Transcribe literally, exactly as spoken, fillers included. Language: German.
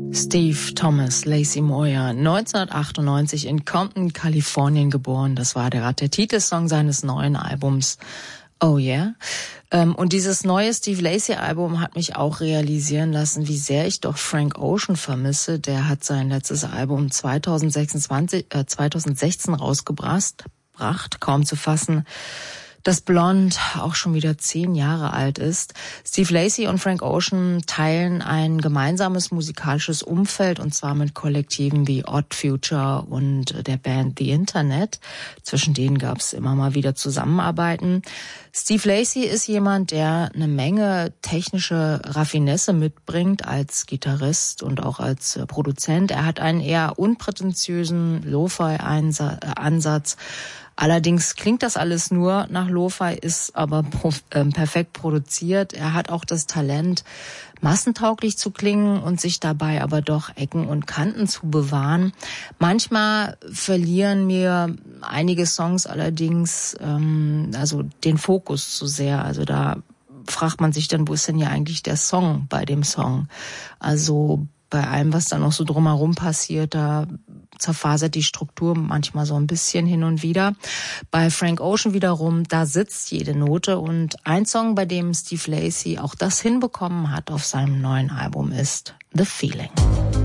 Steve Thomas Lacy Moyer, neunzehnhundertachtundneunzig in Compton, Kalifornien geboren. Das war der, der Titelsong seines neuen Albums Oh Yeah. Und dieses neue Steve Lacy Album hat mich auch realisieren lassen, wie sehr ich doch Frank Ocean vermisse. Der hat sein letztes Album zweitausendsechsundzwanzig, äh, zweitausendsechzehn rausgebracht, bracht, kaum zu fassen, dass Blonde auch schon wieder zehn Jahre alt ist. Steve Lacy und Frank Ocean teilen ein gemeinsames musikalisches Umfeld, und zwar mit Kollektiven wie Odd Future und der Band The Internet. Zwischen denen gab es immer mal wieder Zusammenarbeiten. Steve Lacy ist jemand, der eine Menge technische Raffinesse mitbringt als Gitarrist und auch als Produzent. Er hat einen eher unprätentiösen Lo-Fi-Ansatz. Allerdings klingt das alles nur nach Lo-Fi, ist aber perfekt produziert. Er hat auch das Talent, massentauglich zu klingen und sich dabei aber doch Ecken und Kanten zu bewahren. Manchmal verlieren mir einige Songs allerdings ähm, also den Fokus zu sehr. Also da fragt man sich dann, wo ist denn ja eigentlich der Song bei dem Song? Also bei allem, was da noch so drumherum passiert, da zerfasert die Struktur manchmal so ein bisschen hin und wieder. Bei Frank Ocean wiederum, da sitzt jede Note, und ein Song, bei dem Steve Lacy auch das hinbekommen hat auf seinem neuen Album, ist The Feeling.